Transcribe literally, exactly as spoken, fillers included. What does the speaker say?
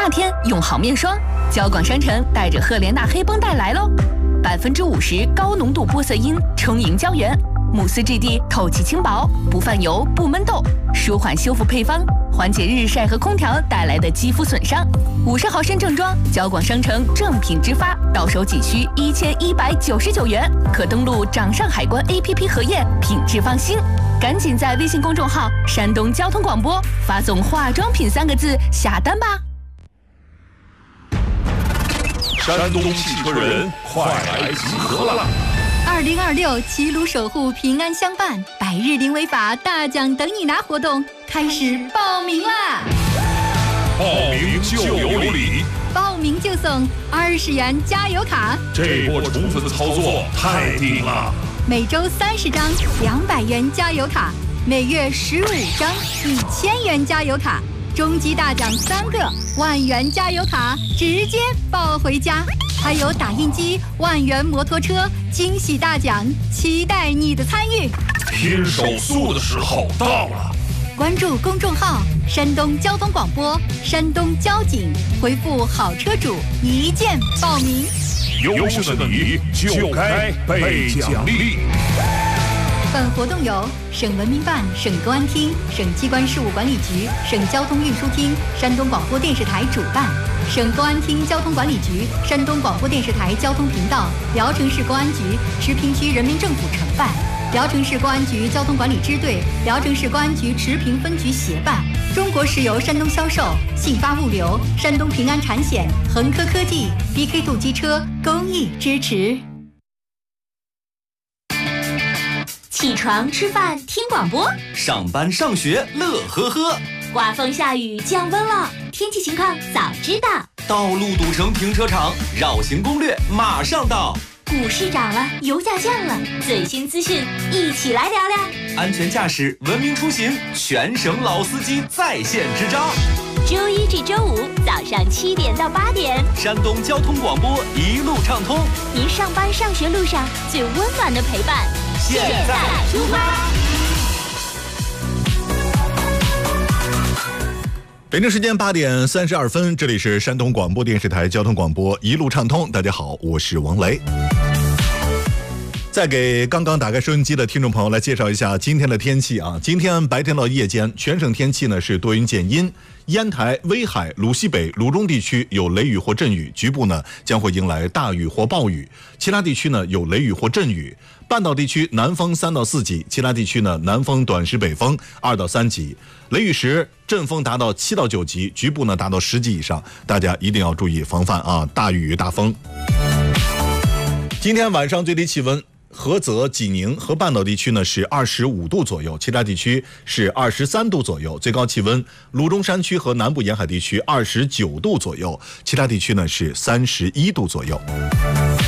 夏天用好面霜，交广商城带着赫莲娜黑绷带来喽，百分之五十高浓度玻色因充盈胶原，慕斯质地透气轻薄，不泛油不闷痘，舒缓修复配方，缓解日晒和空调带来的肌肤损伤。五十毫升正装，交广商城正品直发，到手仅需一千一百九十九元，可登录掌上海关 A P P 核验，品质放心。赶紧在微信公众号“山东交通广播”发送“化妆品”三个字下单吧。 山东汽车人快来集合了！ 二零二六齐鲁守护平安相伴百日零违法大奖等你拿活动开始报名啦！ 报名就有礼， 报名就送二十元加油卡。 这波宠粉操作太顶了！ 每周三十张两百元加油卡，每月十五张一千元加油卡，终极大奖三个万元加油卡，直接抱回家。还有打印机、万元摩托车，惊喜大奖，期待你的参与。 拼手速的时候到了！ 关注公众号“山东交通广播”、“山东交警”，回复“好车主”一键报名。 优秀的你就该被奖励。 本活动由省文明办、省公安厅、省机关事务管理局、省交通运输厅、山东广播电视台主办，省公安厅交通管理局、山东广播电视台交通频道、聊城市公安局、驰平区人民政府承办，聊城市公安局交通管理支队、聊城市公安局驰平分局协办，中国石油山东销售、信发物流、山东平安产险、恒科科技、B K 度机车公益支持。 起床吃饭听广播， 上班上学乐呵呵， 刮风下雨降温了，天气情况早知道。 道路堵成停车场，绕行攻略马上到。 股市涨了，油价降了，最新资讯一起来聊聊。 安全驾驶，文明出行，全省老司机在线支招。 周一至周五早上七点到八点， 山东交通广播一路畅通， 您上班上学路上最温暖的陪伴。 现在出发！ 北京时间八点三十二分，这里是山东广播电视台交通广播一路畅通。大家好，我是王雷。再给刚刚打开收音机的听众朋友来介绍一下今天的天气啊。今天白天到夜间，全省天气呢是多云见阴，烟台、威海、鲁西北、鲁中地区有雷雨或阵雨，局部呢将会迎来大雨或暴雨，其他地区呢有雷雨或阵雨。半岛地区南风三到四级，其他地区呢南风短时北风二到三级，雷雨时阵风达到七到九级，局部呢达到十级以上，大家一定要注意防范啊！大雨大风。今天晚上最低气温，菏泽、济宁和半岛地区呢是二十五度左右，其他地区是二十三度左右。最高气温，鲁中山区和南部沿海地区二十九度左右，其他地区呢是三十一度左右。